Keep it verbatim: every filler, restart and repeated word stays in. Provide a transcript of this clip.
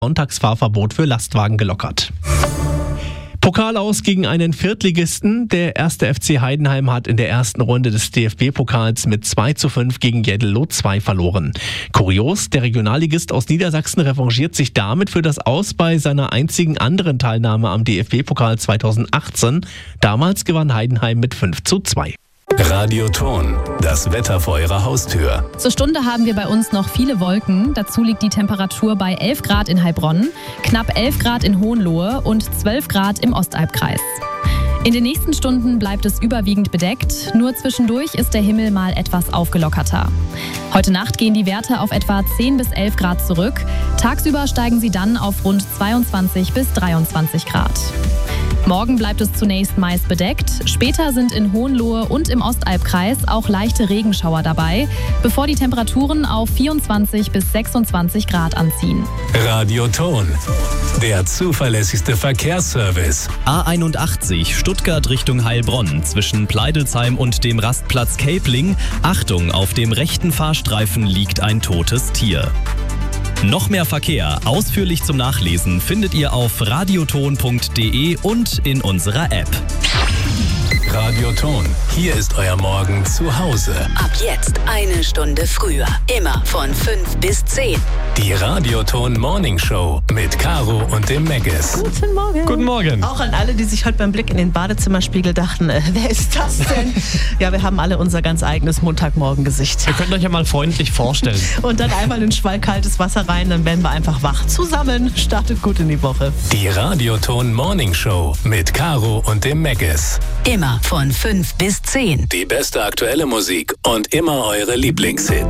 Sonntagsfahrverbot für Lastwagen gelockert. Pokal aus gegen einen Viertligisten. Der erste F C Heidenheim hat in der ersten Runde des D F B-Pokals mit zwei zu fünf gegen Jädelo zwei verloren. Kurios, der Regionalligist aus Niedersachsen revanchiert sich damit für das Aus bei seiner einzigen anderen Teilnahme am D F B-Pokal zweitausendachtzehn. Damals gewann Heidenheim mit fünf zu zwei. Radioton, das Wetter vor Ihrer Haustür. Zur Stunde haben wir bei uns noch viele Wolken. Dazu liegt die Temperatur bei elf Grad in Heilbronn, knapp elf Grad in Hohenlohe und zwölf Grad im Ostalbkreis. In den nächsten Stunden bleibt es überwiegend bedeckt, nur zwischendurch ist der Himmel mal etwas aufgelockerter. Heute Nacht gehen die Werte auf etwa zehn bis elf Grad zurück. Tagsüber steigen sie dann auf rund zweiundzwanzig bis dreiundzwanzig Grad. Morgen bleibt es zunächst meist bedeckt. Später sind in Hohenlohe und im Ostalbkreis auch leichte Regenschauer dabei, bevor die Temperaturen auf vierundzwanzig bis sechsundzwanzig Grad anziehen. Radioton, der zuverlässigste Verkehrsservice. A einundachtzig Stuttgart Richtung Heilbronn zwischen Pleidelsheim und dem Rastplatz Capeling. Achtung, auf dem rechten Fahrstreifen liegt ein totes Tier. Noch mehr Verkehr, ausführlich zum Nachlesen, findet ihr auf radioton punkt de und in unserer App. Radioton, hier ist euer Morgen zu Hause. Ab jetzt eine Stunde früher. Immer von fünf bis zehn. Die Radioton Morning Show mit Caro und dem Megges. Guten Morgen. Guten Morgen. Auch an alle, die sich heute beim Blick in den Badezimmerspiegel dachten, äh, wer ist das denn? Ja, wir haben alle unser ganz eigenes Montagmorgengesicht. Ihr könnt euch ja mal freundlich vorstellen. Und dann einmal in Schwall kaltes Wasser rein, dann werden wir einfach wach. Zusammen, startet gut in die Woche. Die Radioton Morning Show mit Caro und dem Megges. Immer von fünf bis zehn. Die beste aktuelle Musik und immer eure Lieblingshits.